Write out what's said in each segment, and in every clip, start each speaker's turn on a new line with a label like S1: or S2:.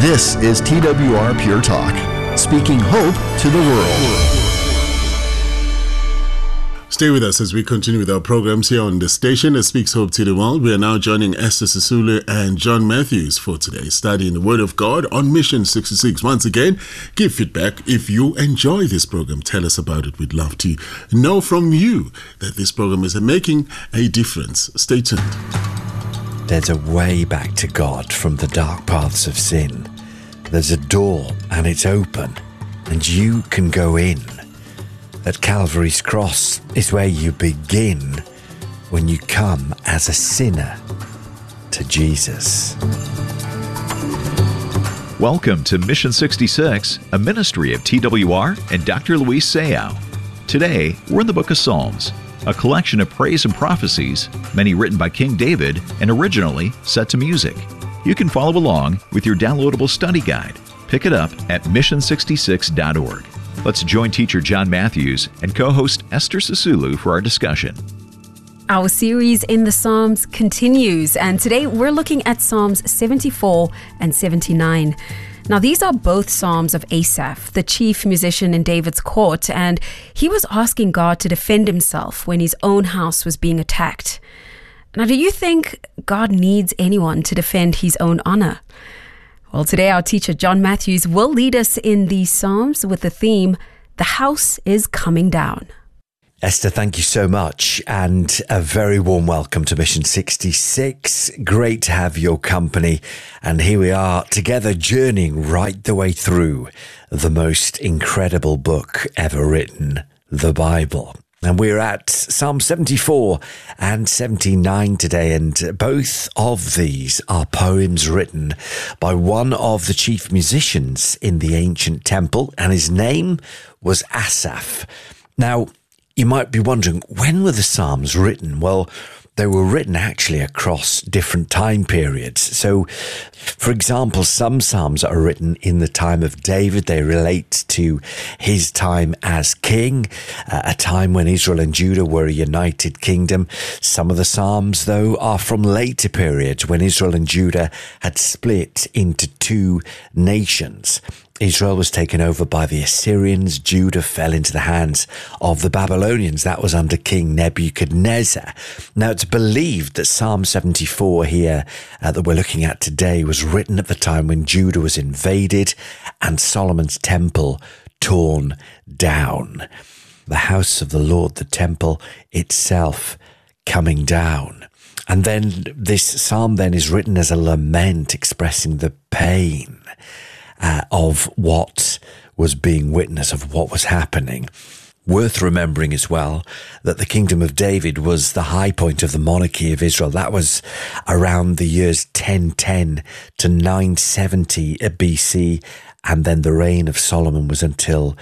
S1: This is TWR Pure Talk, speaking hope to the world.
S2: Stay with us as we continue with our programs here on the station that speaks hope to the world. We are now joining Esther Sisulu and John Matthews for today's study in the Word of God on Mission 66. Once again, give feedback if you enjoy this program. Tell us about it. We'd love to know from you that this program is making a difference. Stay tuned.
S3: There's a way back to God from the dark paths of sin. There's a door and it's open and you can go in. At Calvary's cross is where you begin when you come as a sinner to Jesus.
S4: Welcome to Mission 66, a ministry of TWR and Dr. Luis Sayao. Today, we're in the book of Psalms, a collection of praise and prophecies, many written by King David and originally set to music. You can follow along with your downloadable study guide. Pick it up at mission66.org. Let's join teacher John Matthews and co-host Esther Sisulu for our discussion.
S5: Our series in the Psalms continues, and today we're looking at Psalms 74 and 79. Now, these are both Psalms of Asaph, the chief musician in David's court, and he was asking God to defend himself when his own house was being attacked. Now, do you think God needs anyone to defend his own honor? Well, today our teacher John Matthews will lead us in these Psalms with the theme, The House is Coming Down.
S3: Esther, thank you so much, and a very warm welcome to Mission 66. Great to have your company, and here we are together journeying right the way through the most incredible book ever written, the Bible. And we're at Psalm 74 and 79 today, and both of these are poems written by one of the chief musicians in the ancient temple, and his name was Asaph. Now, you might be wondering, when were the Psalms written? Well, they were written actually across different time periods. So, for example, some Psalms are written in the time of David. They relate to his time as king, a time when Israel and Judah were a united kingdom. Some of the Psalms, though, are from later periods when Israel and Judah had split into two nations. Israel was taken over by the Assyrians. Judah fell into the hands of the Babylonians. That was under King Nebuchadnezzar. Now, it's believed that Psalm 74 here that we're looking at today was written at the time when Judah was invaded and Solomon's temple torn down. The house of the Lord, the temple itself, coming down. And then this psalm then is written as a lament expressing the pain of what was being witnessed, of what was happening. Worth remembering as well that the kingdom of David was the high point of the monarchy of Israel. That was around the years 1010 to 970 BC, and then the reign of Solomon was until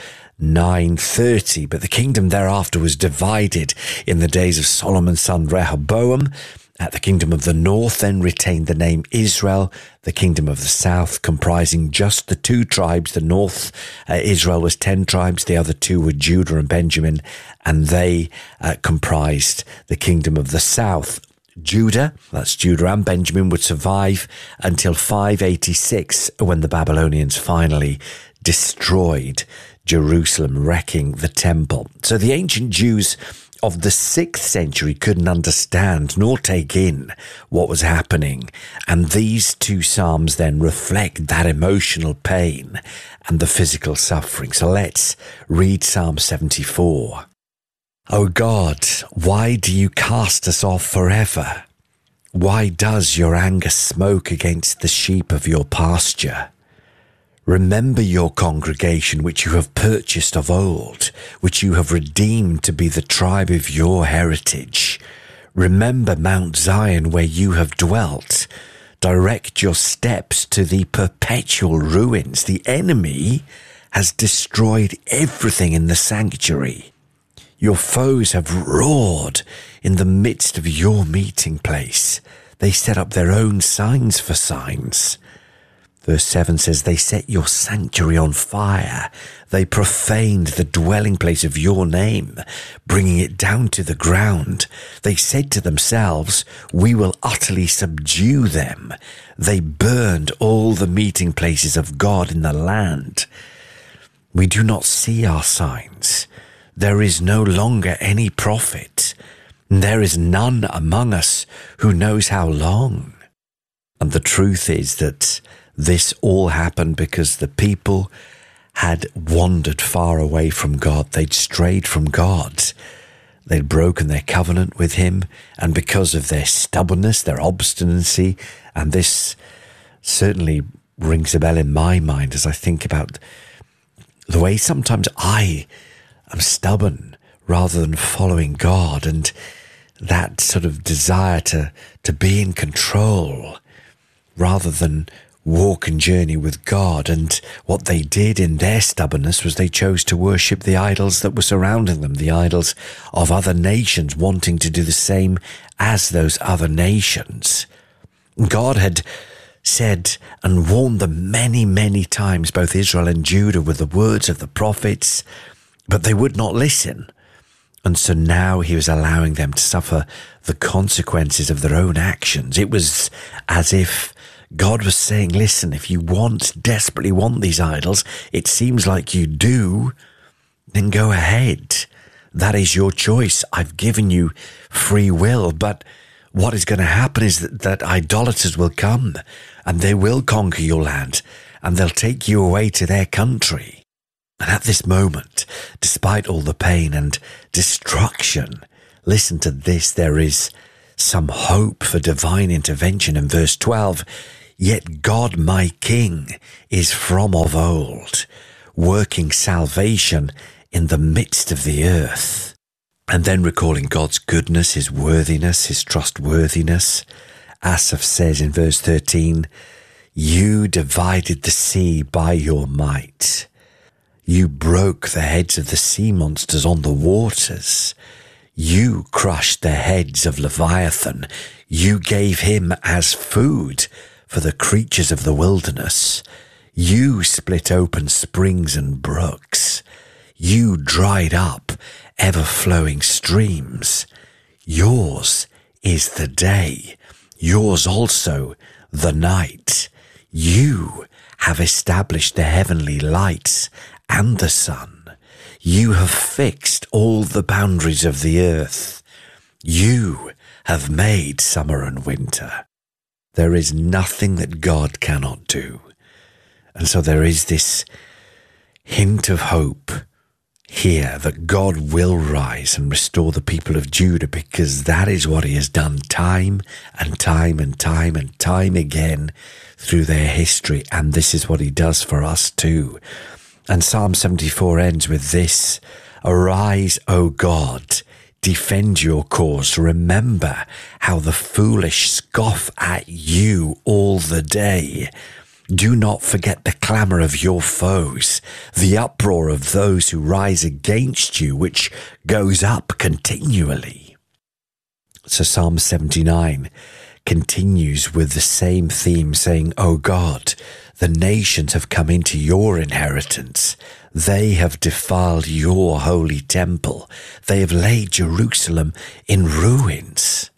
S3: 930. But the kingdom thereafter was divided in the days of Solomon's son Rehoboam. The kingdom of the north then retained the name Israel, the kingdom of the south comprising just the two tribes. The north, Israel, was 10 tribes, the other two were Judah and Benjamin, and they comprised the kingdom of the south. Judah, that's Judah and Benjamin, would survive until 586 when the Babylonians finally destroyed Jerusalem, wrecking the temple. So the ancient Jews of the 6th century couldn't understand nor take in what was happening. And these two psalms then reflect that emotional pain and the physical suffering. So let's read Psalm 74. O God, why do you cast us off forever? Why does your anger smoke against the sheep of your pasture? Remember your congregation, which you have purchased of old, which you have redeemed to be the tribe of your heritage. Remember Mount Zion, where you have dwelt. Direct your steps to the perpetual ruins. The enemy has destroyed everything in the sanctuary. Your foes have roared in the midst of your meeting place. They set up their own signs for signs. Verse 7 says, they set your sanctuary on fire. They profaned the dwelling place of your name, bringing it down to the ground. They said to themselves, we will utterly subdue them. They burned all the meeting places of God in the land. We do not see our signs. There is no longer any prophet. There is none among us who knows how long. And the truth is that this all happened because the people had wandered far away from God. They'd strayed from God. They'd broken their covenant with him. And because of their stubbornness, their obstinacy, and this certainly rings a bell in my mind as I think about the way sometimes I am stubborn rather than following God, and that sort of desire to be in control rather than walk and journey with God. And what they did in their stubbornness was they chose to worship the idols that were surrounding them, the idols of other nations, wanting to do the same as those other nations. God had said and warned them many, many times, both Israel and Judah, with the words of the prophets, but they would not listen. And so now he was allowing them to suffer the consequences of their own actions. It was as if God was saying, listen, if you desperately want these idols, it seems like you do, then go ahead. That is your choice. I've given you free will. But what is going to happen is that idolaters will come and they will conquer your land and they'll take you away to their country. And at this moment, despite all the pain and destruction, listen to this, there is some hope for divine intervention. In verse 12, yet God my King is from of old, working salvation in the midst of the earth. And then recalling God's goodness, his worthiness, his trustworthiness, Asaph says in verse 13, you divided the sea by your might. You broke the heads of the sea monsters on the waters. You crushed the heads of Leviathan. You gave him as food for the creatures of the wilderness. You split open springs and brooks. You dried up ever-flowing streams. Yours is the day, yours also the night. You have established the heavenly lights and the sun. You have fixed all the boundaries of the earth. You have made summer and winter. There is nothing that God cannot do. And so there is this hint of hope here that God will rise and restore the people of Judah, because that is what he has done time and time and time and time again through their history. And this is what he does for us too. And Psalm 74 ends with this: arise, O God, defend your cause. Remember how the foolish scoff at you all the day. Do not forget the clamour of your foes, the uproar of those who rise against you, which goes up continually. So Psalm 79 continues with the same theme, saying, O God, the nations have come into your inheritance. They have defiled your holy temple. They have laid Jerusalem in ruins.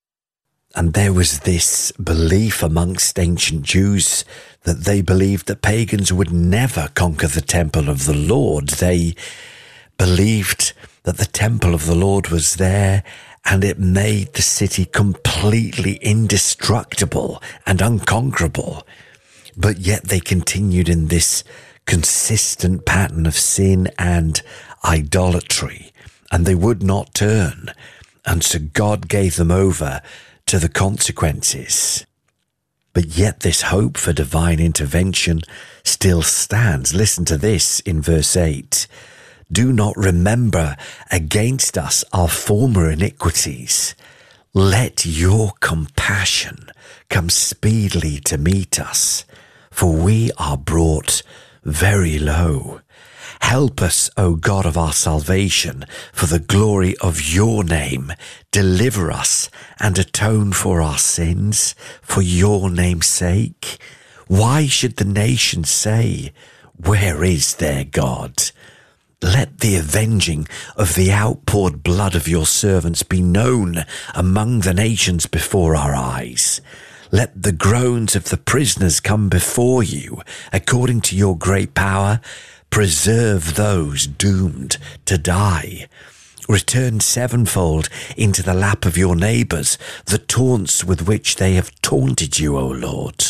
S3: And there was this belief amongst ancient Jews that they believed that pagans would never conquer the temple of the Lord. They believed that the temple of the Lord was there and it made the city completely indestructible and unconquerable. But yet they continued in this consistent pattern of sin and idolatry, and they would not turn. And so God gave them over to the consequences. But yet this hope for divine intervention still stands. Listen to this in verse 8. Do not remember against us our former iniquities. Let your compassion come speedily to meet us, for we are brought very low. Help us, O God of our salvation, for the glory of your name. Deliver us and atone for our sins, for your name's sake. Why should the nations say, where is their God? Let the avenging of the outpoured blood of your servants be known among the nations before our eyes. Let the groans of the prisoners come before you. According to your great power, preserve those doomed to die. Return sevenfold into the lap of your neighbours the taunts with which they have taunted you, O Lord.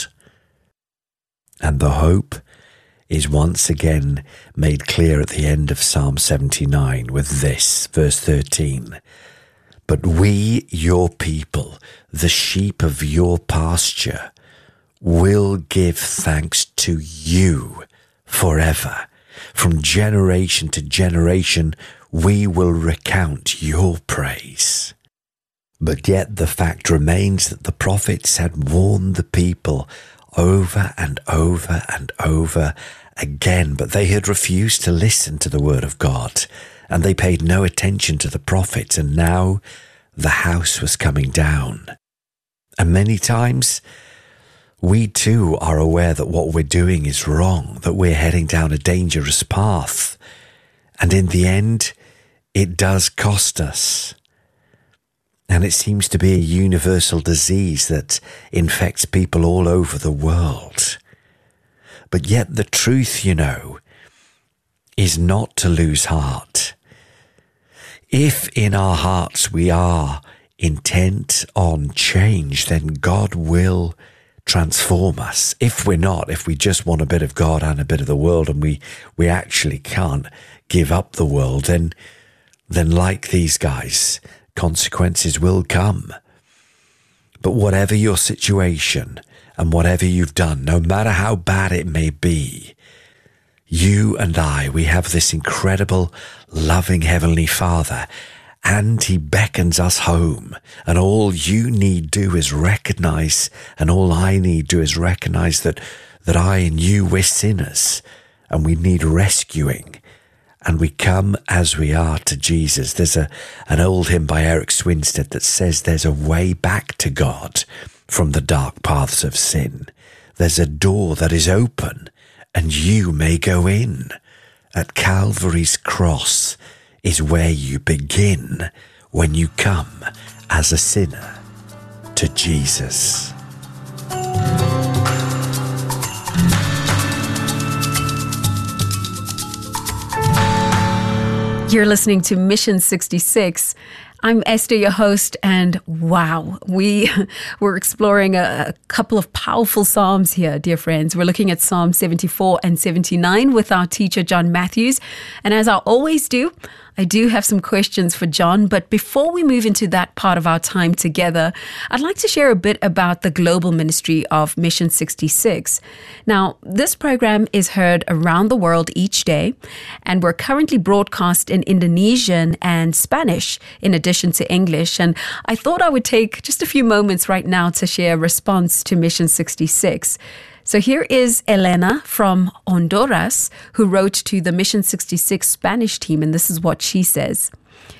S3: And the hope is once again made clear at the end of Psalm 79 with this, verse 13. But we, your people, the sheep of your pasture, will give thanks to you forever. From generation to generation, we will recount your praise. But yet the fact remains that the prophets had warned the people over and over and over again, but they had refused to listen to the word of God, and they paid no attention to the prophets, and now the house was coming down. And many times we too are aware that what we're doing is wrong, that we're heading down a dangerous path, and in the end it does cost us. And it seems to be a universal disease that infects people all over the world. But yet the truth, is not to lose heart. If in our hearts we are intent on change, then God will transform us. If we're not, if we just want a bit of God and a bit of the world, and we actually can't give up the world, then like these guys, consequences will come. But whatever your situation and whatever you've done, no matter how bad it may be, you and I, we have this incredible, loving Heavenly Father, and He beckons us home. And all you need do is recognize, and all I need do is recognize that I and you, we're sinners, and we need rescuing. And we come as we are to Jesus. There's an old hymn by Eric Swinstead that says there's a way back to God from the dark paths of sin. There's a door that is open, and you may go in. At Calvary's cross is where you begin when you come as a sinner to Jesus.
S5: You're listening to Mission 66. I'm Esther, your host, and wow, we're exploring a couple of powerful Psalms here, dear friends. We're looking at Psalm 74 and 79 with our teacher, John Matthews. And as I always do, I do have some questions for John, but before we move into that part of our time together, I'd like to share a bit about the global ministry of Mission 66. Now, this program is heard around the world each day, and we're currently broadcast in Indonesian and Spanish in addition to English. And I thought I would take just a few moments right now to share a response to Mission 66. So here is Elena from Honduras, who wrote to the Mission 66 Spanish team, and this is what she says.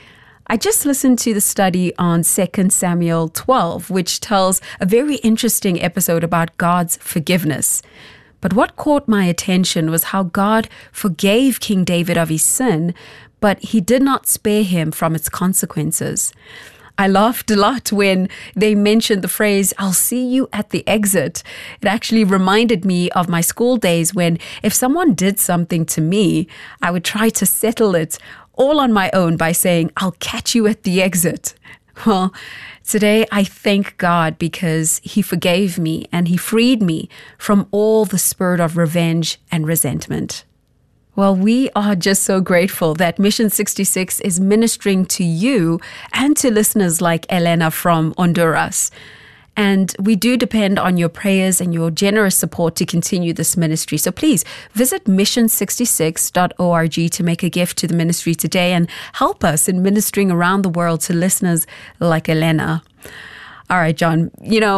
S5: I just listened to the study on 2 Samuel 12, which tells a very interesting episode about God's forgiveness. But what caught my attention was how God forgave King David of his sin, but He did not spare him from its consequences. I laughed a lot when they mentioned the phrase, "I'll see you at the exit." It actually reminded me of my school days when if someone did something to me, I would try to settle it all on my own by saying, "I'll catch you at the exit." Well, today I thank God because He forgave me and He freed me from all the spirit of revenge and resentment. Well, we are just so grateful that Mission 66 is ministering to you and to listeners like Elena from Honduras. And we do depend on your prayers and your generous support to continue this ministry. So please visit mission66.org to make a gift to the ministry today and help us in ministering around the world to listeners like Elena. All right, John,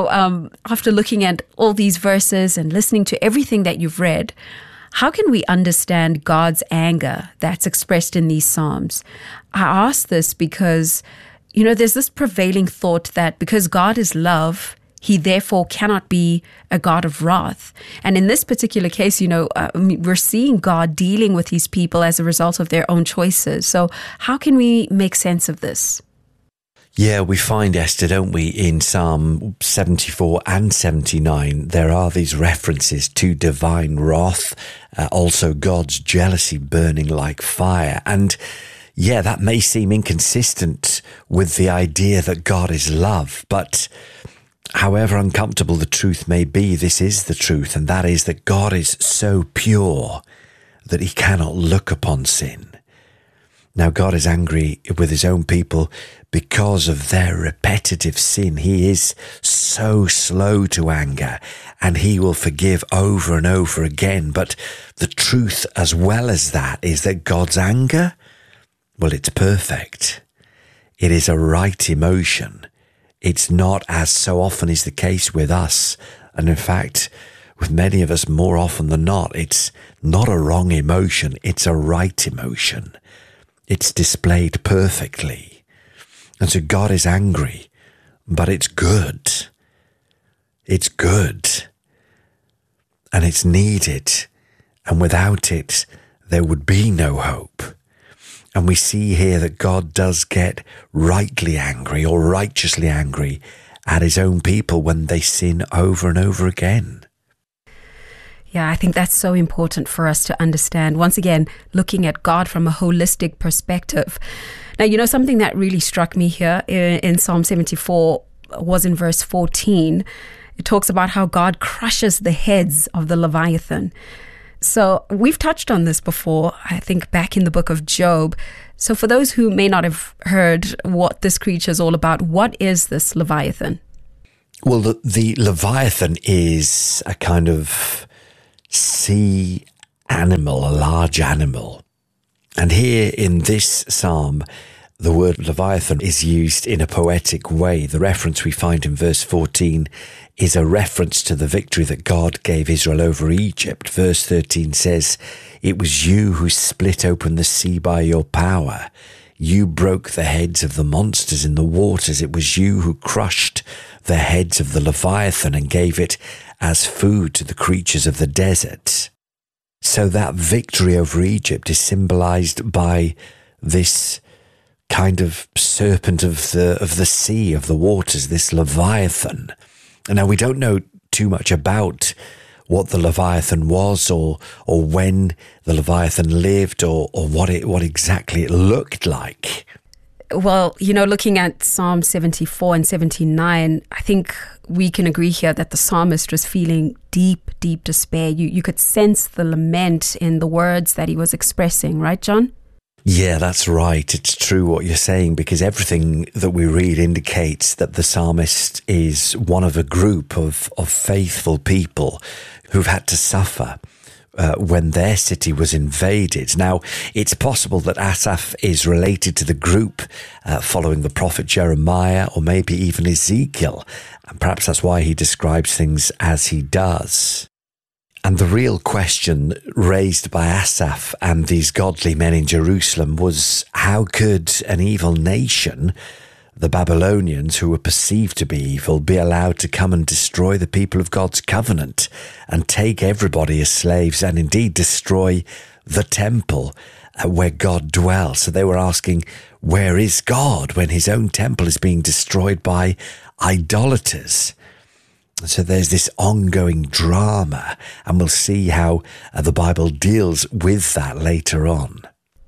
S5: after looking at all these verses and listening to everything that you've read, how can we understand God's anger that's expressed in these Psalms? I ask this because, there's this prevailing thought that because God is love, He therefore cannot be a God of wrath. And in this particular case, we're seeing God dealing with these people as a result of their own choices. So how can we make sense of this?
S3: Yeah, we find, Esther, don't we, in Psalm 74 and 79, there are these references to divine wrath, also God's jealousy burning like fire. And yeah, that may seem inconsistent with the idea that God is love, but however uncomfortable the truth may be, this is the truth, and that is that God is so pure that he cannot look upon sin. Now, God is angry with his own people because of their repetitive sin. He is so slow to anger, and he will forgive over and over again. But the truth as well as that is that God's anger, well, it's perfect. It is a right emotion. It's not, as so often is the case with us, and in fact, with many of us more often than not, it's not a wrong emotion, it's a right emotion. It's displayed perfectly. And so God is angry, but it's good. It's good. And it's needed. And without it, there would be no hope. And we see here that God does get rightly angry or righteously angry at his own people when they sin over and over again.
S5: Yeah, I think that's so important for us to understand. Once again, looking at God from a holistic perspective. Now, something that really struck me here in Psalm 74 was in verse 14. It talks about how God crushes the heads of the Leviathan. So we've touched on this before, I think back in the book of Job. So for those who may not have heard what this creature is all about, what is this Leviathan?
S3: Well, the Leviathan is a kind of sea animal, a large animal. And here in this psalm, the word Leviathan is used in a poetic way. The reference we find in verse 14 is a reference to the victory that God gave Israel over Egypt. Verse 13 says, "It was you who split open the sea by your power. You broke the heads of the monsters in the waters. It was you who crushed the heads of the Leviathan and gave it as food to the creatures of the desert." So that victory over Egypt is symbolized by this kind of serpent of the sea, of the waters, this Leviathan. And now we don't know too much about what the Leviathan was or when the Leviathan lived or what exactly it looked like.
S5: Well, looking at Psalm 74 and 79, I think we can agree here that the psalmist was feeling deep, deep despair. You could sense the lament in the words that he was expressing, right, John?
S3: Yeah, that's right. It's true what you're saying, because everything that we read indicates that the psalmist is one of a group of faithful people who've had to suffer when their city was invaded. Now, it's possible that Asaph is related to the group following the prophet Jeremiah or maybe even Ezekiel, and perhaps that's why he describes things as he does. And the real question raised by Asaph and these godly men in Jerusalem was, how could an evil nation, the Babylonians, who were perceived to be evil, be allowed to come and destroy the people of God's covenant and take everybody as slaves and indeed destroy the temple where God dwells? So they were asking, where is God when his own temple is being destroyed by idolaters? So there's this ongoing drama, and we'll see how the Bible deals with that later on.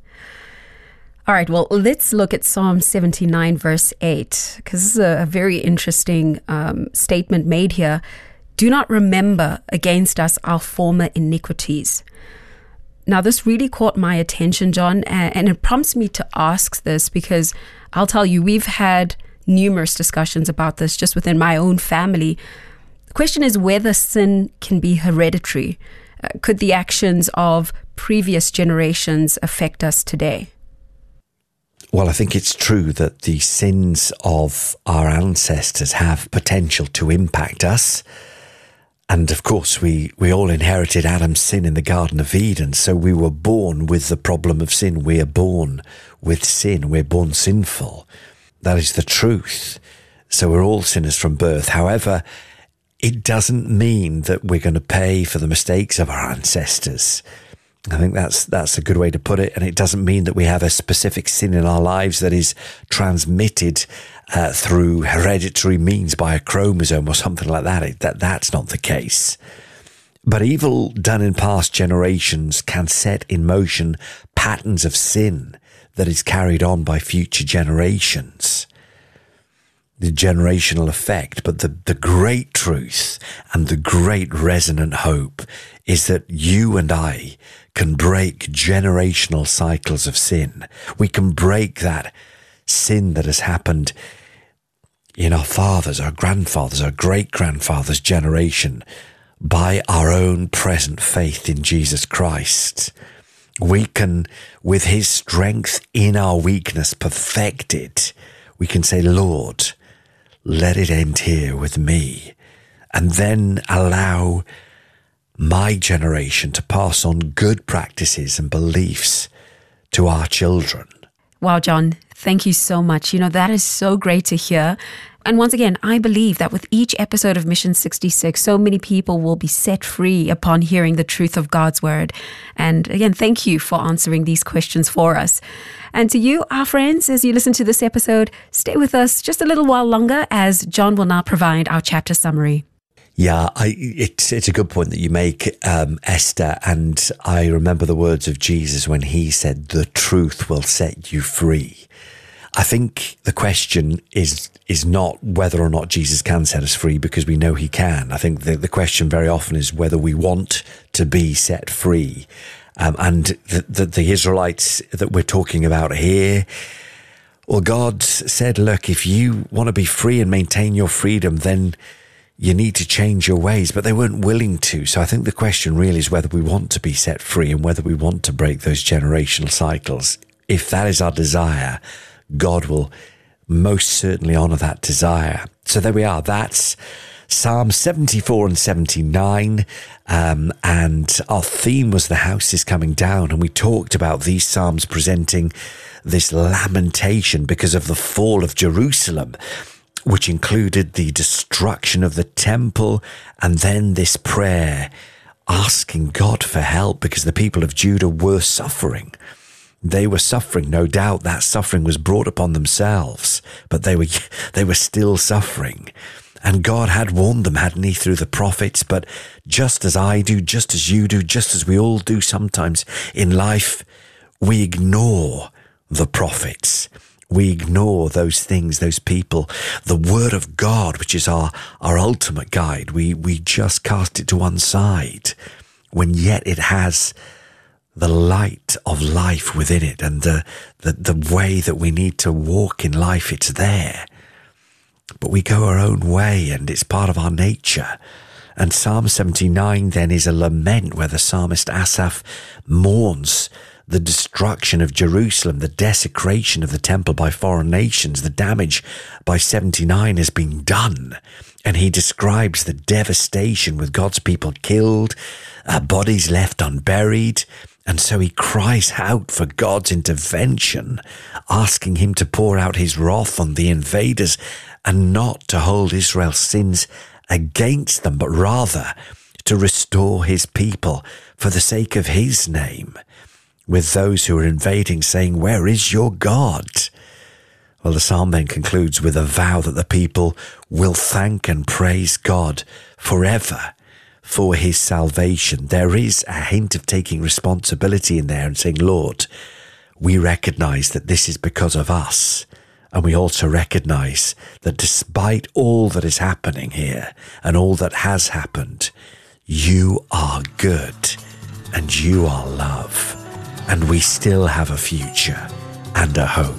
S5: All right, well, let's look at Psalm 79, verse 8, because this is a very interesting statement made here. "Do not remember against us our former iniquities." Now, this really caught my attention, John, and it prompts me to ask this because I'll tell you, we've had numerous discussions about this just within my own family. The question is whether sin can be hereditary. Could the actions of previous generations affect us today?
S3: Well, I think it's true that the sins of our ancestors have potential to impact us. And of course, we all inherited Adam's sin in the Garden of Eden. So we were born with the problem of sin. We are born with sin. We're born sinful. That is the truth. So we're all sinners from birth. However, it doesn't mean that we're going to pay for the mistakes of our ancestors. I think that's a good way to put it. And it doesn't mean that we have a specific sin in our lives that is transmitted through hereditary means by a chromosome or something like that. That's not the case. But evil done in past generations can set in motion patterns of sin that is carried on by future generations. The generational effect, but the great truth and the great resonant hope is that you and I can break generational cycles of sin. We can break that sin that has happened in our fathers, our grandfathers, our great-grandfathers' generation by our own present faith in Jesus Christ. We can, with his strength in our weakness, perfect it. We can say, Lord, let it end here with me, and then allow my generation to pass on good practices and beliefs to our children.
S5: Wow, John, thank you so much. That is so great to hear. And once again, I believe that with each episode of Mission 66, so many people will be set free upon hearing the truth of God's word. And again, thank you for answering these questions for us. And to you, our friends, as you listen to this episode, stay with us just a little while longer as John will now provide our chapter summary.
S3: Yeah, it's a good point that you make, Esther. And I remember the words of Jesus when he said, the truth will set you free. I think the question is not whether or not Jesus can set us free, because we know he can. I think the question very often is whether we want to be set free. And the Israelites that we're talking about here, well, God said, look, if you want to be free and maintain your freedom, then you need to change your ways, but they weren't willing to. So I think the question really is whether we want to be set free and whether we want to break those generational cycles. If that is our desire, God will most certainly honor that desire. So there we are. That's Psalm 74 and 79. And our theme was the house is coming down. And we talked about these Psalms presenting this lamentation because of the fall of Jerusalem, which included the destruction of the temple, and then this prayer asking God for help because the people of Judah were suffering. They were suffering, no doubt. That suffering was brought upon themselves, but they were still suffering. And God had warned them, hadn't he, through the prophets? But just as I do, just as you do, just as we all do sometimes in life, we ignore the prophets. We ignore those things, those people, the word of God, which is our ultimate guide. We just cast it to one side, when yet it has the light of life within it, and the way that we need to walk in life, it's there. But we go our own way, and it's part of our nature. And Psalm 79 then is a lament where the psalmist Asaph mourns the destruction of Jerusalem, the desecration of the temple by foreign nations. The damage by 79 has been done. And he describes the devastation with God's people killed, bodies left unburied. And so he cries out for God's intervention, asking him to pour out his wrath on the invaders and not to hold Israel's sins against them, but rather to restore his people for the sake of his name, with those who are invading saying, where is your God? Well, the psalm then concludes with a vow that the people will thank and praise God forever for his salvation. There is a hint of taking responsibility in there and saying, Lord, we recognize that this is because of us. And we also recognize that despite all that is happening here and all that has happened, you are good and you are love. And we still have a future and a hope.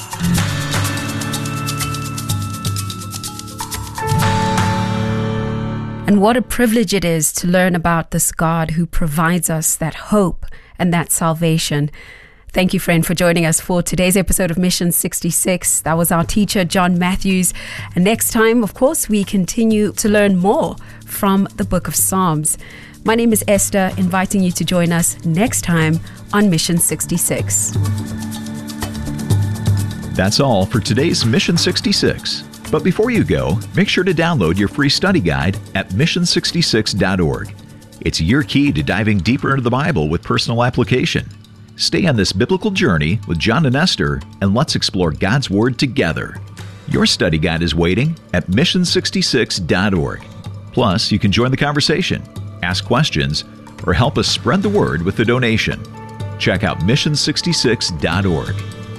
S5: And what a privilege it is to learn about this God who provides us that hope and that salvation. Thank you, friend, for joining us for today's episode of Mission 66. That was our teacher, John Matthews. And next time, of course, we continue to learn more from the book of Psalms. My name is Esther, inviting you to join us next time on Mission 66.
S4: That's all for today's Mission 66. But before you go, make sure to download your free study guide at mission66.org. It's your key to diving deeper into the Bible with personal application. Stay on this biblical journey with John and Esther, and let's explore God's Word together. Your study guide is waiting at mission66.org. Plus, you can join the conversation, ask questions, or help us spread the word with a donation. Check out mission66.org.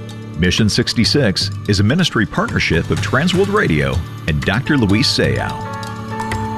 S4: Mission 66 is a ministry partnership of Transworld Radio and Dr. Luis Sayao.